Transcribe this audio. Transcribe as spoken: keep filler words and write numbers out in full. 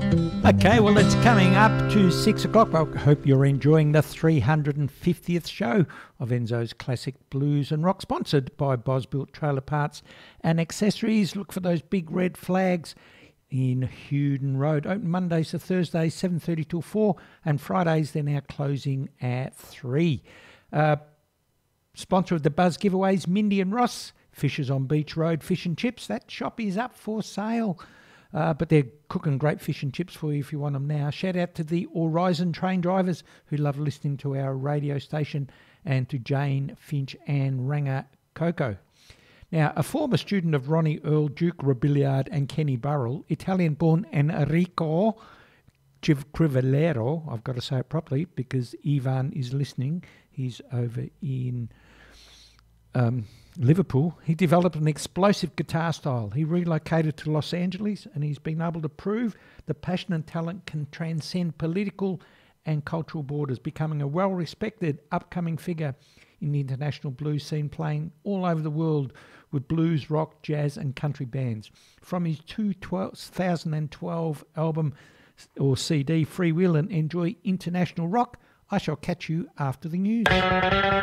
Okay, well, it's coming up to six o'clock. I hope you're enjoying the three hundred fiftieth show of Enzo's Classic Blues and Rock, sponsored by Bosbuilt Trailer Parts and Accessories. Look for those big red flags in Hewden Road. Open Mondays to Thursdays, seven thirty till four, and Fridays they're now closing at three. Uh, sponsor of the Buzz giveaways, Mindy and Ross, Fishers on Beach Road, Fish and Chips. That shop is up for sale. Uh, but they're cooking great fish and chips for you if you want them now. Shout out to the Horizon train drivers who love listening to our radio station, and to Jane, Finch and Ranger Coco. Now, a former student of Ronnie Earl, Duke Robiliard and Kenny Burrell, Italian-born Enrico Crivellero, I've got to say it properly because Ivan is listening. He's over in Um, Liverpool. He developed an explosive guitar style. He relocated to Los Angeles, and he's been able to prove that passion and talent can transcend political and cultural borders, becoming a well-respected upcoming figure in the international blues scene, playing all over the world with blues, rock, jazz and country bands. From his two thousand twelve album or C D, Free Will and Enjoy International Rock, I shall catch you after the news.